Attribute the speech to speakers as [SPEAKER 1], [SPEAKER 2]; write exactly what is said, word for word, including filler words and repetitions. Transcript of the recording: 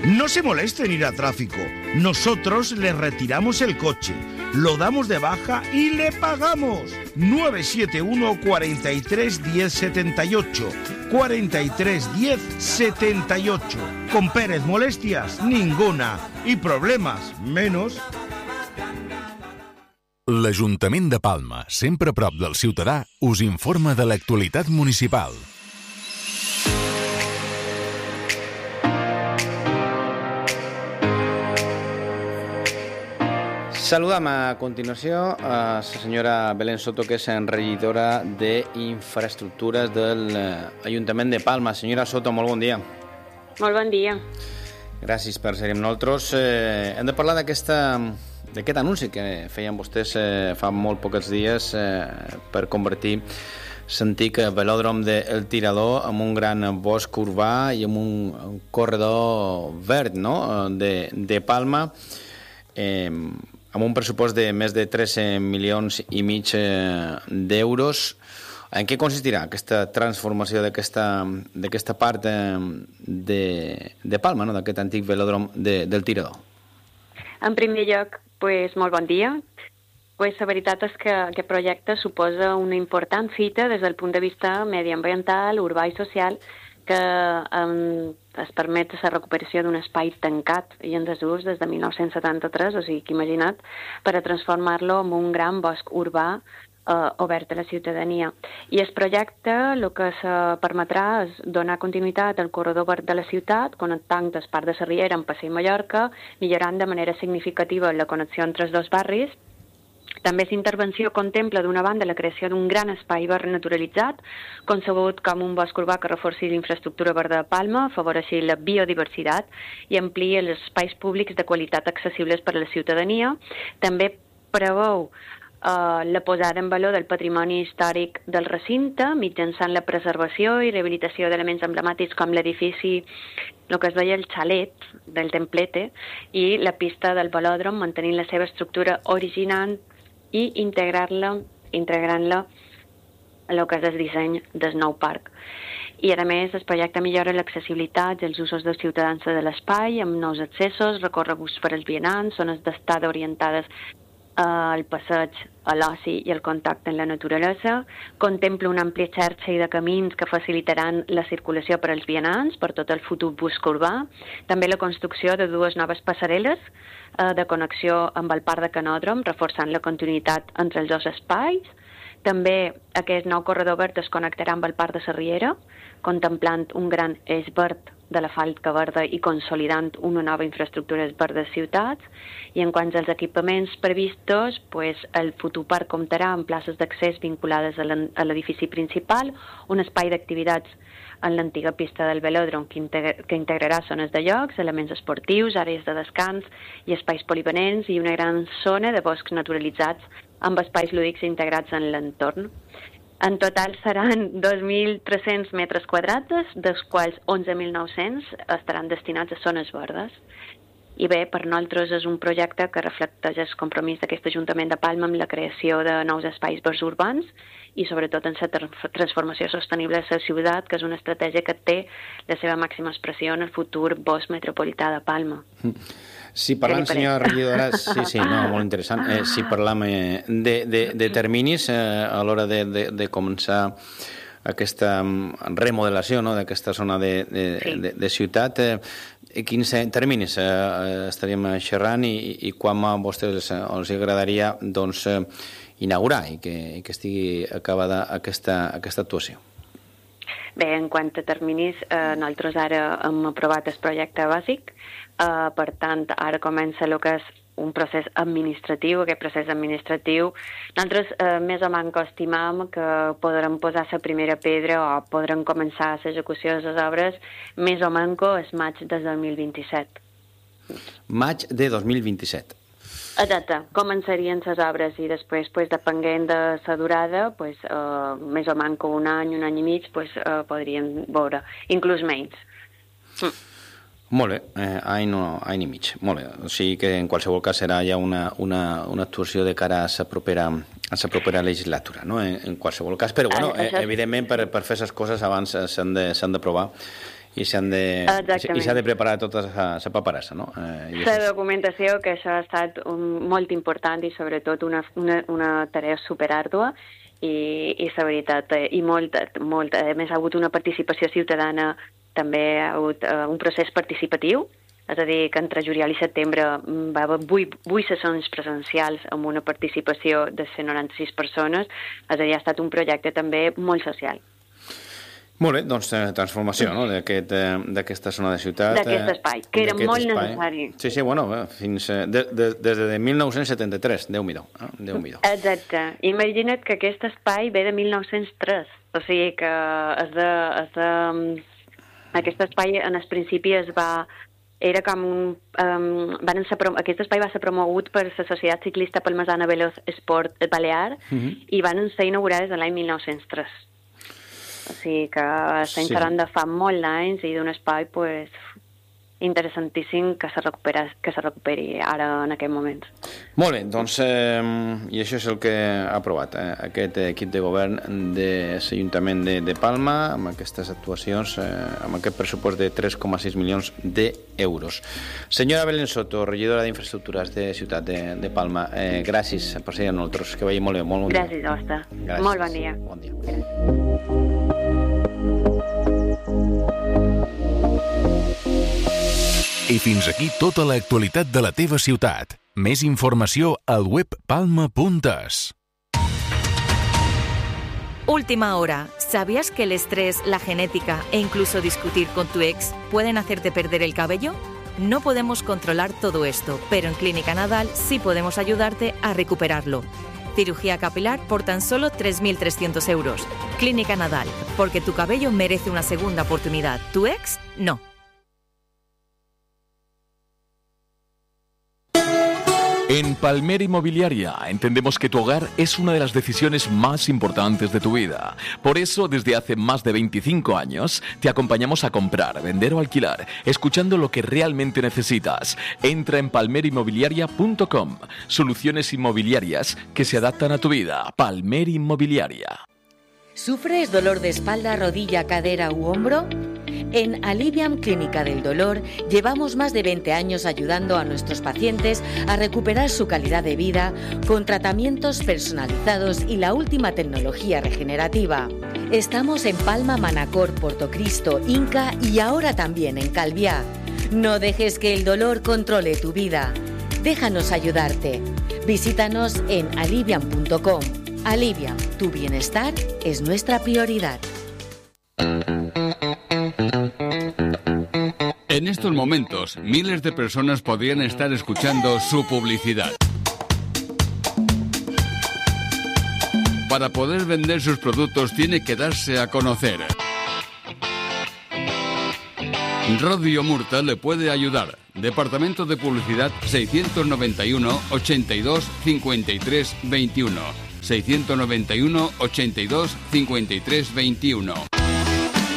[SPEAKER 1] No se moleste en ir a tráfico. Nosotros le retiramos el coche, lo damos de baja y le pagamos. nueve siete uno, cuatro tres, diez, setenta y ocho. cuarenta y tres, diez, setenta y ocho. Con Pérez, molestias ninguna. Y problemas menos.
[SPEAKER 2] L'Ajuntament de Palma, sempre a prop del ciutadà, us informa de l'actualitat municipal.
[SPEAKER 3] Saludam a continuació a la senyora Belén Soto, que és regidora d'Infraestructures de l'Ajuntament de Palma. Senyora Soto, molt bon dia.
[SPEAKER 4] Molt bon dia.
[SPEAKER 3] Gràcies per ser amb nosaltres. Eh, hem de parlar d'aquesta d'aquest anunci que feien vostès eh, fa molt pocs dies eh, per convertir l'antic velòdrom del Tirador en un gran bosc urbà i en un, un corredor verd, no?, de, de Palma, eh, amb un pressupost de més de tres milions i mig d'euros. En què consistirà aquesta transformació d'aquesta d'aquesta part de, de Palma, no?, d'aquest antic velòdrom de, del Tirador?
[SPEAKER 4] En primer lloc, pues, molt bon dia. Pues, la veritat és que aquest projecte suposa una important fita des del punt de vista mediambiental, urbà i social, que um, es permet la recuperació d'un espai tancat i en desús des de mil nou-cents setanta-tres, o sigui que imagina't, per a transformar-lo en un gran bosc urbà eh, obert a la ciutadania. I el projecte el que se permetrà és donar continuïtat al corredor verd de la ciutat, connectant el Parc de la Riera amb Passeig Mallorca, millorant de manera significativa la connexió entre els dos barris. També l'intervenció contempla, d'una banda, la creació d'un gran espai verd naturalitzat, concebut com un bosc urbà que reforci l'infraestructura verda de Palma, afavoreixi la biodiversitat i ampliï els espais públics de qualitat accessibles per a la ciutadania. També preveu eh, la posada en valor del patrimoni històric del recinte mitjançant la preservació i rehabilitació d'elements emblemàtics com l'edifici, el que es deia el xalet del templete, i la pista del velòdrom, mantenint la seva estructura original i integrar-la, integrant-la a el que és el disseny del nou parc. I, a més, el projecte millora l'accessibilitat i els usos dels ciutadans de l'espai, amb nous accessos, recorreguts per als vianants, zones d'estada orientades al passeig, a l'oci i al contacte amb la naturalesa. Contempla una àmplia xarxa de camins que facilitaran la circulació per als vianants, per tot el futur bosc urbà. També la construcció de dues noves passarel·les eh, de connexió amb el Parc de Canòdrom, reforçant la continuïtat entre els dos espais. També aquest nou corredor verd es connectarà amb el Parc de la Riera, contemplant un gran eix verd de la falca verda i consolidant una nova infraestructura verda de ciutats. I en quant als equipaments previstos, pues, el futur parc comptarà amb places d'accés vinculades a l'edifici principal, un espai d'activitats en l'antiga pista del velòdrom que, integra, que integrarà zones de llocs, elements esportius, àrees de descans i espais polivalents, i una gran zona de boscs naturalitzats amb espais lúdics integrats en l'entorn. En total seran dos mil tres-cents metres quadrats, dels quals onze mil nou-cents estaran destinats a zones verdes. I bé, per nosaltres és un projecte que reflecteix el compromís d'aquest Ajuntament de Palma amb la creació de nous espais verds urbans i sobretot en la transformació sostenible de la ciutat, que és una estratègia que té la seva màxima expressió en el futur bosc metropolità de Palma.
[SPEAKER 3] Si parlam, senyora regidora, sí, sí, no, molt interessant. Eh, si parlam eh, de, de, de terminis eh, a l'hora de, de, de començar aquesta remodelació, no?, d'aquesta zona de, de, sí. de, de ciutat, eh, quins terminis eh, estaríem xerrant i, i quan a vostès els agradaria, doncs, eh, inaugurar i que, i que estigui acabada aquesta, aquesta actuació?
[SPEAKER 4] Bé, en quant a terminis, eh, nosaltres ara hem aprovat el projecte bàsic, eh, per tant, ara comença el que és un procés administratiu. Aquest procés administratiu, nosaltres eh, més o manco estimam que podrem posar la primera pedra o podrem començar l'execució de les obres més o manco el maig de dos mil vint-i-set.
[SPEAKER 3] Maig de dos mil vint-i-set.
[SPEAKER 4] Exacte, començarien les obres i després, pues, depenent de la durada, pues, uh, més o manco un any, un any i mig, pues, uh, podríem veure, inclús menys. Mm.
[SPEAKER 3] Molt bé, eh, any, no, any i mig, molt bé. O sigui que en qualsevol cas serà ja una, una, una actuació de cara a la propera, a la propera legislatura, no?, en, en qualsevol cas. Però, bueno, eh, evidentment, per, per fer les coses abans s'han de, s'han de provar i s'han de, i s'ha de preparar tota la paperassa, no?
[SPEAKER 4] Eh, la documentació, que això ha estat un, molt important i sobretot una, una, una tarea superàrdua i, i la veritat, eh, i molt, molt, a més ha hagut una participació ciutadana, també ha hagut eh, un procés participatiu, és a dir, que entre juliol i setembre va haver vuit, vuit sessions presencials amb una participació de cent noranta-sis persones, és a dir, ha estat un projecte també molt social.
[SPEAKER 3] Molt bé, doncs transformació, no?, d'aquesta zona de ciutat.
[SPEAKER 4] D'aquest espai, que era molt espai. necessari.
[SPEAKER 3] Sí, sí, bueno, fins de, de, des de mil nou-cents setanta-tres, Déu-m'hi-do. Eh? Déu-m'hi-do.
[SPEAKER 4] Exacte. Imagina't que aquest espai ve de mil nou-cents tres, o sigui que és de, és de, aquest espai en el principi es va... Era com un... Um, van ser, aquest espai va ser promogut per la Societat Ciclista Palmesana Veloz Sport Balear uh-huh. i van ser inaugurades l'any mil nou-cents tres. O sigui que estem sí. parlant de fa molt d'anys i d'un espai pues, interessantíssim que se, recupera, que se recuperi ara en aquest moment.
[SPEAKER 3] Molt bé, doncs, eh, i això és el que ha aprovat eh, aquest equip de govern de l'Ajuntament de, de Palma, amb aquestes actuacions, eh, amb aquest pressupost de tres coma sis milions d'euros. Senyora Belén Soto, regidora d'Infraestructures de Ciutat de, de Palma, eh, gràcies per ser amb nosaltres, que vagi molt bé, molt bon dia.
[SPEAKER 4] Gràcies, Osta. Gràcies. Molt bon dia.
[SPEAKER 3] Bon dia.
[SPEAKER 2] I fins aquí tota l'actualitat de la teva ciutat. Més informació al web palma punt es.
[SPEAKER 5] Última hora. ¿Sabías que el estrés, la genética e incluso discutir con tu ex pueden hacerte perder el cabello? No podemos controlar todo esto, pero en Clínica Nadal sí podemos ayudarte a recuperarlo. Cirugía capilar por tan solo tres mil trescientos euros. Clínica Nadal, porque tu cabello merece una segunda oportunidad. ¿Tu ex? No.
[SPEAKER 6] En Palmer Inmobiliaria entendemos que tu hogar es una de las decisiones más importantes de tu vida. Por eso, desde hace más de veinticinco años, te acompañamos a comprar, vender o alquilar, escuchando lo que realmente necesitas. Entra en palmer inmobiliaria punto com. Soluciones inmobiliarias que se adaptan a tu vida. Palmer Inmobiliaria.
[SPEAKER 7] ¿Sufres dolor de espalda, rodilla, cadera u hombro? En Aliviam Clínica del Dolor llevamos más de veinte años ayudando a nuestros pacientes a recuperar su calidad de vida con tratamientos personalizados y la última tecnología regenerativa. Estamos en Palma, Manacor, Portocristo, Inca y ahora también en Calviá. No dejes que el dolor controle tu vida. Déjanos ayudarte. Visítanos en aliviam punto com. Aliviam, tu bienestar es nuestra prioridad.
[SPEAKER 8] En estos momentos, miles de personas podrían estar escuchando su publicidad. Para poder vender sus productos tiene que darse a conocer. Radio Murta le puede ayudar. Departamento de Publicidad seiscientos noventa y uno, ochenta y dos, cincuenta y tres, veintiuno. seiscientos noventa y uno, ochenta y dos, cincuenta y tres, veintiuno.